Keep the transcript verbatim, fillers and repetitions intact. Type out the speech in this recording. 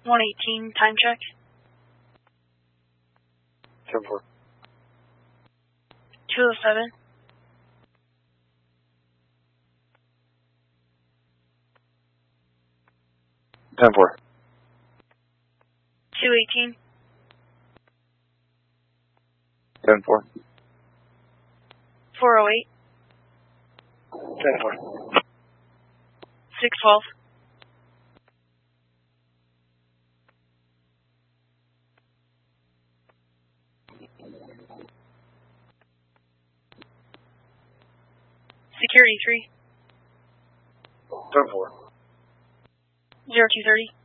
one eighteen, time check. ten four. two oh seven. ten four. two eighteen. ten four. four oh eight. ten four. six twelve. Security three. ten four. zero two thirty.